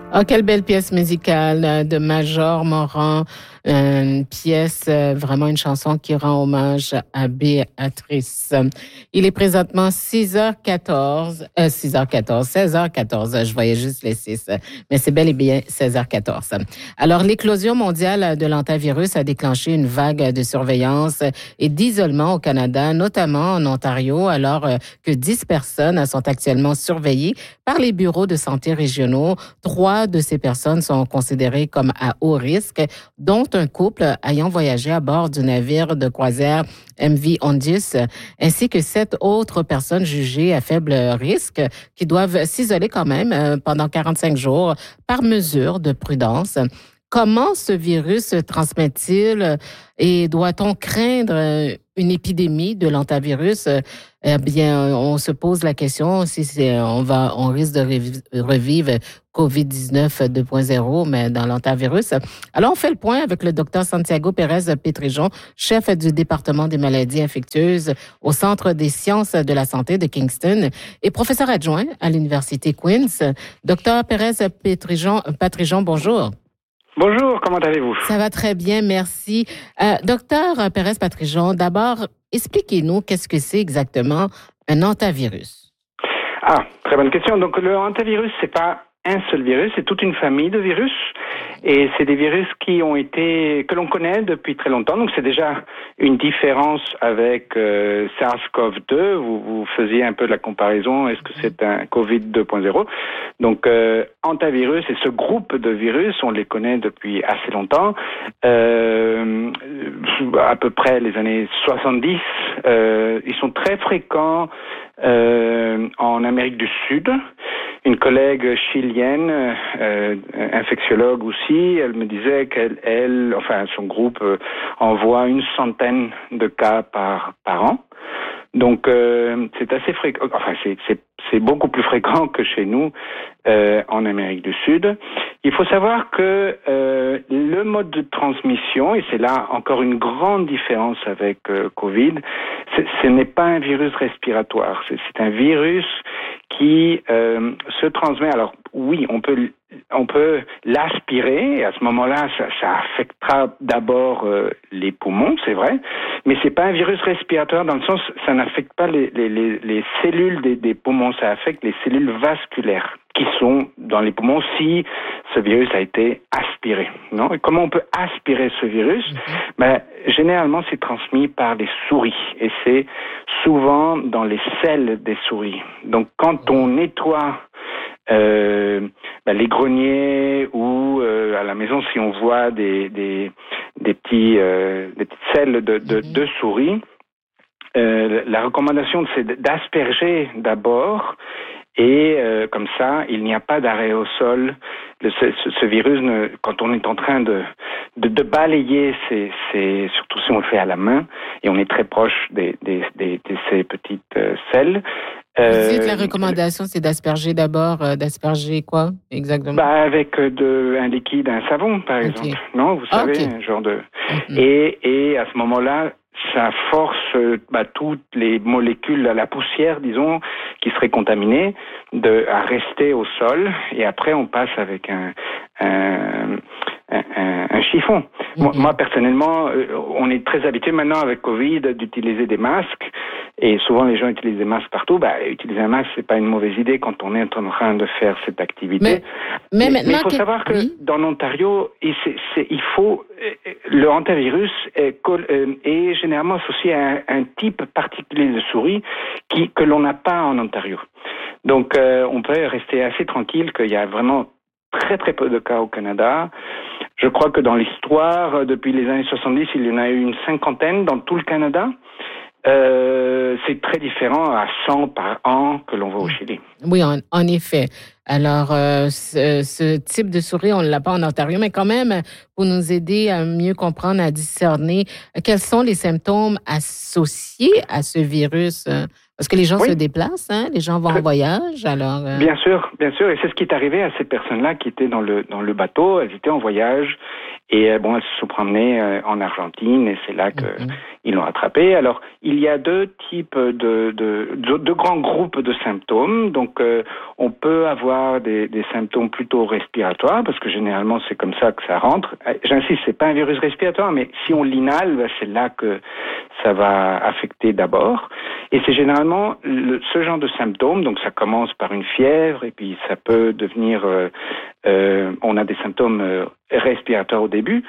Oh, quelle belle pièce musicale de Major Moran. Une pièce, vraiment une chanson qui rend hommage à Béatrice. Il est présentement 16h14, je voyais juste les 6, mais c'est bel et bien 16h14. Alors, l'éclosion mondiale de l'hantavirus a déclenché une vague de surveillance et d'isolement au Canada, notamment en Ontario, alors que 10 personnes sont actuellement surveillées par les bureaux de santé régionaux. 3 de ces personnes sont considérées comme à haut risque, dont un couple ayant voyagé à bord du navire de croisière MV Ondius, ainsi que 7 autres personnes jugées à faible risque qui doivent s'isoler quand même pendant 45 jours par mesure de prudence. Comment ce virus se transmet-il et doit-on craindre une épidémie de l'hantavirus? Eh bien, on se pose la question si on risque de revivre COVID-19 2.0, mais dans l'hantavirus. Alors, on fait le point avec le docteur Santiago Pérez-Pétrijon, chef du département des maladies infectieuses au Centre des sciences de la santé de Kingston et professeur adjoint à l'Université Queen's. Docteur Pérez-Pétrijon, bonjour. Bonjour, comment allez-vous? Ça va très bien, merci. Docteur Pérez-Pétrijon, d'abord, expliquez-nous qu'est-ce que c'est exactement un hantavirus. Ah, très bonne question. Donc, le hantavirus, c'est pas un seul virus, c'est toute une famille de virus. Et c'est des virus que l'on connaît depuis très longtemps. Donc, c'est déjà une différence avec SARS-CoV-2. Vous faisiez un peu de la comparaison. Est-ce que c'est un COVID 2.0? Donc, hantavirus et ce groupe de virus, on les connaît depuis assez longtemps. À peu près les années 70. Ils sont très fréquents en Amérique du Sud. Une collègue chilienne, infectiologue aussi, elle me disait son groupe envoie 100 de cas par an. Donc c'est assez fréquent. Enfin, c'est beaucoup plus fréquent que chez nous en Amérique du Sud. Il faut savoir que le mode de transmission, et c'est là encore une grande différence avec Covid, ce n'est pas un virus respiratoire. C'est un virus qui se transmet. Alors oui, on peut l'aspirer, et à ce moment-là, ça affectera d'abord les poumons, c'est vrai, mais c'est pas un virus respiratoire dans le sens, ça n'affecte pas les cellules des poumons, ça affecte les cellules vasculaires qui sont dans les poumons si ce virus a été aspiré. Non? Et comment on peut aspirer ce virus? Généralement, c'est transmis par les souris, et c'est souvent dans les selles des souris. Donc, quand on nettoie les greniers ou à la maison, si on voit des petites selles de souris, la recommandation, c'est d'asperger d'abord, et comme ça, il n'y a pas d'aréosol. Ce virus, quand on est en train de balayer, surtout si on le fait à la main, et on est très proche de ces petites selles. Vous dites la recommandation, c'est d'asperger d'abord, d'asperger quoi exactement? Avec un liquide, un savon par exemple, non? Vous savez, un genre de. Et à ce moment-là, ça force toutes les molécules, la poussière, disons, qui serait contaminée, à rester au sol. Et après, on passe avec un chiffon. Moi, personnellement, on est très habitué maintenant avec Covid d'utiliser des masques. Et souvent, les gens utilisent des masques partout. Utiliser un masque, c'est pas une mauvaise idée quand on est en train de faire cette activité. Mais il faut savoir que dans l'Ontario, le hantavirus est généralement associé à un type particulier de souris que l'on n'a pas en Ontario. Donc, on peut rester assez tranquille qu'il y a vraiment très très peu de cas au Canada. Je crois que dans l'histoire, depuis les années 70, il y en a eu une 50aine dans tout le Canada. C'est très différent à 100 par an que l'on voit au Chili. Oui, en effet. Alors, ce type de souris, on ne l'a pas en Ontario, mais quand même, pour nous aider à mieux comprendre, à discerner quels sont les symptômes associés à ce virus, Parce que les gens se déplacent, hein, les gens vont en voyage, alors... Bien sûr, et c'est ce qui est arrivé à ces personnes-là qui étaient dans le bateau. Elles étaient en voyage et elles se sont promenées en Argentine et c'est là qu'ils l'ont attrapé. Alors, il y a deux types de grands groupes de symptômes. Donc, on peut avoir des symptômes plutôt respiratoires parce que généralement, c'est comme ça que ça rentre. J'insiste, c'est pas un virus respiratoire, mais si on l'inhale, c'est là que ça va affecter d'abord. Et c'est généralement ce genre de symptômes. Donc, ça commence par une fièvre et puis ça peut devenir... on a des symptômes respiratoires au début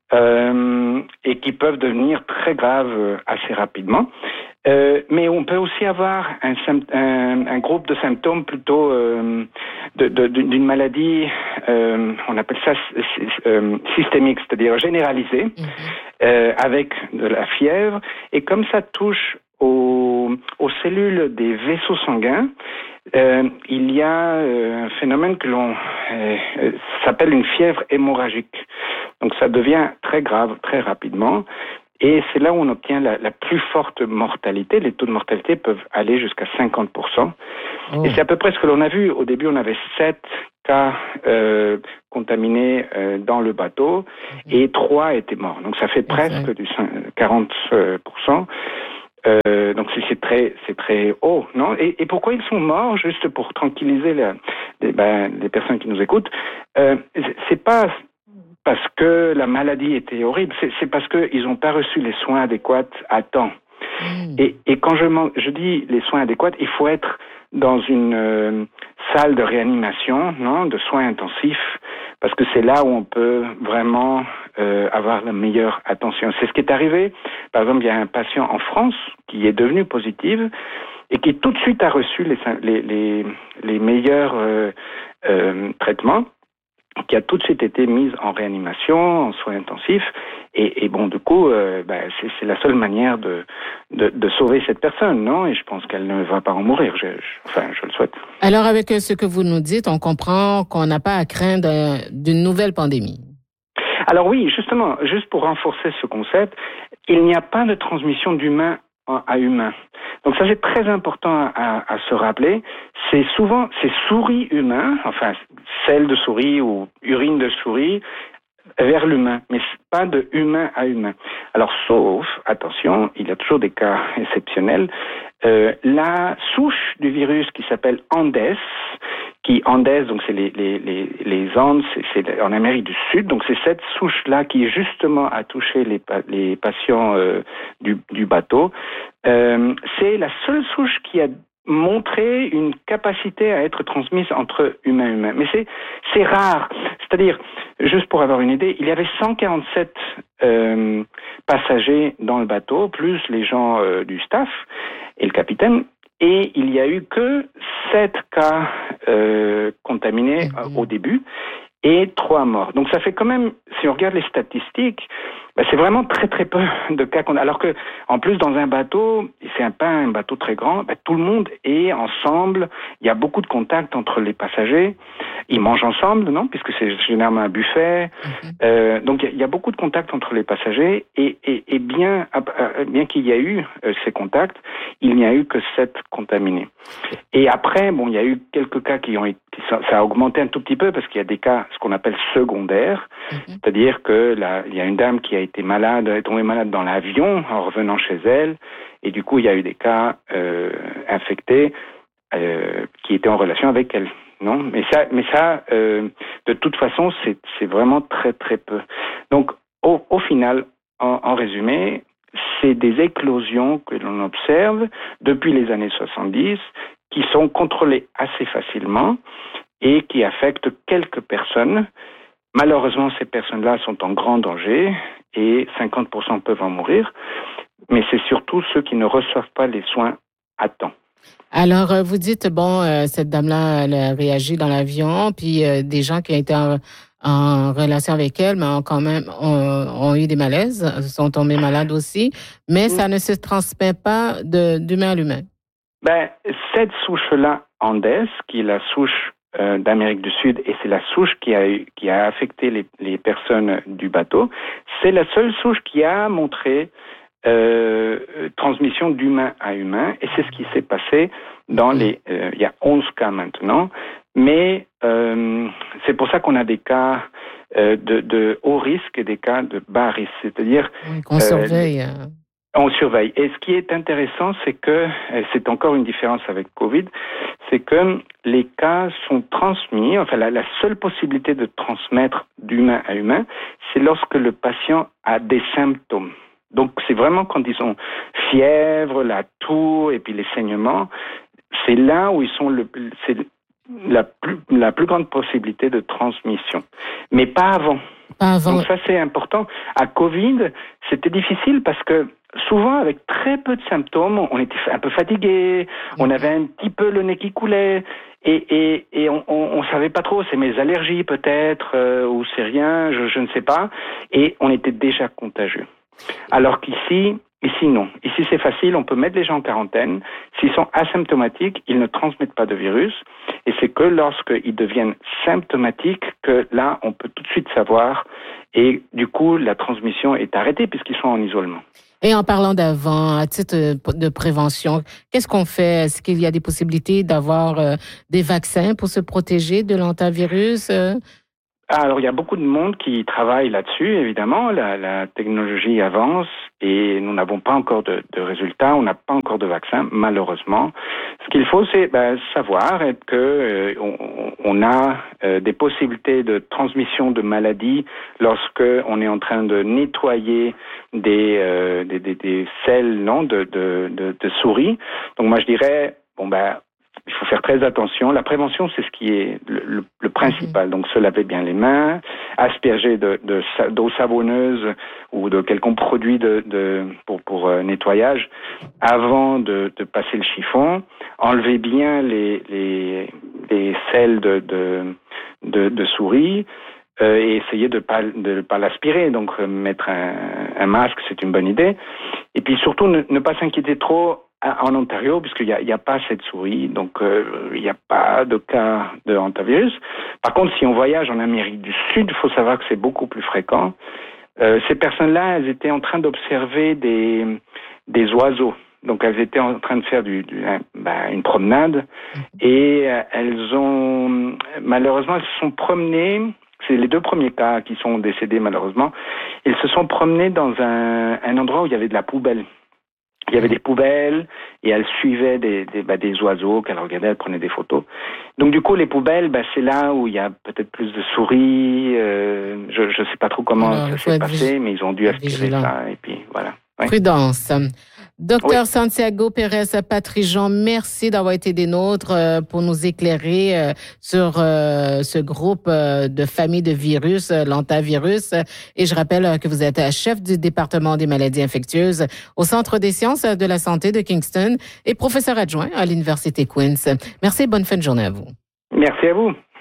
et qui peuvent devenir très graves assez rapidement. Mais on peut aussi avoir un groupe de symptômes plutôt d'une maladie, on appelle ça systémique, c'est-à-dire généralisée, avec de la fièvre. Et comme ça touche aux cellules des vaisseaux sanguins, il y a un phénomène que l'on s'appelle une fièvre hémorragique. Donc ça devient très grave très rapidement. Et c'est là où on obtient la plus forte mortalité. Les taux de mortalité peuvent aller jusqu'à 50%. Et c'est à peu près ce que l'on a vu. Au début, on avait 7 cas contaminés dans le bateau et 3 étaient morts. Donc ça fait presque du 40%. Donc c'est très haut, non? Et pourquoi ils sont morts? Juste pour tranquilliser les personnes qui nous écoutent, c'est pas parce que la maladie était horrible, c'est parce qu'ils n'ont pas reçu les soins adéquats à temps. Et quand je dis les soins adéquats, il faut être dans une salle de réanimation, non, de soins intensifs, parce que c'est là où on peut vraiment avoir la meilleure attention. C'est ce qui est arrivé. Par exemple, il y a un patient en France qui est devenu positif et qui tout de suite a reçu les meilleurs traitements, qui a tout de suite été mise en réanimation, en soins intensifs, et bon, du coup, c'est la seule manière de sauver cette personne, non? Et je pense qu'elle ne va pas en mourir, je le souhaite. Alors, avec ce que vous nous dites, on comprend qu'on n'a pas à craindre d'une nouvelle pandémie. Alors oui, justement, juste pour renforcer ce concept, il n'y a pas de transmission d'humain à humain. Donc ça, c'est très important à se rappeler. C'est souvent ces souris humains, enfin selles de souris ou urine de souris, vers l'humain, mais pas de humain à humain. Alors sauf, attention, il y a toujours des cas exceptionnels, la souche du virus qui s'appelle Andes, donc c'est les Andes, c'est en Amérique du Sud, donc c'est cette souche-là qui justement a touché les patients du bateau. C'est la seule souche qui a montré une capacité à être transmise entre humain et humain. Mais c'est rare. C'est-à-dire, juste pour avoir une idée, il y avait 147 passagers dans le bateau, plus les gens du staff et le capitaine, et il n'y a eu que 7 cas contaminés au début et 3 morts. Donc ça fait quand même, si on regarde les statistiques, c'est vraiment très très peu de cas. Alors que, en plus, dans un bateau, c'est pas un bateau très grand, tout le monde est ensemble. Il y a beaucoup de contacts entre les passagers. Ils mangent ensemble, non? Puisque c'est généralement un buffet. Donc il y a beaucoup de contacts entre les passagers. Et bien qu'il y a eu ces contacts, il n'y a eu que 7 contaminés. Et après, il y a eu quelques cas ça a augmenté un tout petit peu parce qu'il y a des cas, ce qu'on appelle secondaires. C'est-à-dire que il y a une dame qui est tombée malade dans l'avion en revenant chez elle, et du coup il y a eu des cas infectés qui étaient en relation avec elle. Non, mais ça, de toute façon, c'est vraiment très très peu. Donc au final, en résumé, c'est des éclosions que l'on observe depuis les années 70 qui sont contrôlées assez facilement et qui affectent quelques personnes. Malheureusement, ces personnes-là sont en grand danger et 50% peuvent en mourir, mais c'est surtout ceux qui ne reçoivent pas les soins à temps. Alors, vous dites, cette dame-là, elle a réagi dans l'avion, puis des gens qui ont été en relation avec elle, mais ont eu des malaises, sont tombés malades aussi, mais ça ne se transmet pas d'humain à l'humain. Cette souche-là, Andes, qui est la souche d'Amérique du Sud, et c'est la souche qui a affecté les personnes du bateau, c'est la seule souche qui a montré transmission d'humain à humain, et c'est ce qui s'est passé dans il y a 11 cas maintenant, mais c'est pour ça qu'on a des cas de haut risque et des cas de bas risque, c'est-à-dire qu'on surveille. On surveille. Et ce qui est intéressant, c'est que, c'est encore une différence avec Covid, c'est que les cas sont transmis, enfin la seule possibilité de transmettre d'humain à humain, c'est lorsque le patient a des symptômes. Donc c'est vraiment quand ils ont fièvre, la toux et puis les saignements, c'est là où ils sont c'est la plus grande possibilité de transmission. Mais pas avant. Donc ça c'est important. À Covid, c'était difficile parce que souvent avec très peu de symptômes, on était un peu fatigué, on avait un petit peu le nez qui coulait et on savait pas trop, c'est mes allergies peut-être ou c'est rien, je ne sais pas, et on était déjà contagieux. Alors qu'ici non. Ici, c'est facile, on peut mettre les gens en quarantaine. S'ils sont asymptomatiques, ils ne transmettent pas de virus. Et c'est que lorsqu'ils deviennent symptomatiques que là, on peut tout de suite savoir. Et du coup, la transmission est arrêtée puisqu'ils sont en isolement. Et en parlant d'avant, à titre de prévention, qu'est-ce qu'on fait? Est-ce qu'il y a des possibilités d'avoir des vaccins pour se protéger de l'hantavirus? Alors, il y a beaucoup de monde qui travaille là-dessus, évidemment. La technologie avance et nous n'avons pas encore de résultats. On n'a pas encore de vaccin, malheureusement. Ce qu'il faut, c'est savoir que on a des possibilités de transmission de maladies lorsque on est en train de nettoyer des selles de souris. Donc, moi, je dirais, il faut faire très attention. La prévention, c'est ce qui est le principal. Donc, se laver bien les mains, asperger d'eau savonneuse ou de quelconque produit pour nettoyage avant de passer le chiffon. Enlever bien les selles de souris et essayer de pas l'aspirer. Donc, mettre un masque, c'est une bonne idée. Et puis, surtout, ne pas s'inquiéter trop en Ontario, puisqu'il n'y a pas cette souris, donc il n'y a pas de cas de hantavirus. Par contre, si on voyage en Amérique du Sud, il faut savoir que c'est beaucoup plus fréquent. Ces personnes-là, elles étaient en train d'observer des oiseaux. Donc, elles étaient en train de faire une promenade et malheureusement, elles se sont promenées. C'est les 2 premiers cas qui sont décédés, malheureusement. Ils se sont promenés dans un endroit où il y avait de la poubelle. Il y avait des poubelles et elles suivaient des oiseaux qu'elles regardaient, elles prenaient des photos. Donc du coup, les poubelles, c'est là où il y a peut-être plus de souris. Je ne sais pas trop comment ça s'est passé, mais ils ont dû aspirer ça et puis voilà. Oui. Prudence. Docteur Santiago Pérez Patrijon, merci d'avoir été des nôtres pour nous éclairer sur ce groupe de famille de virus, l'hantavirus. Et je rappelle que vous êtes chef du département des maladies infectieuses au Centre des sciences de la santé de Kingston et professeur adjoint à l'Université Queen's. Merci et bonne fin de journée à vous. Merci à vous.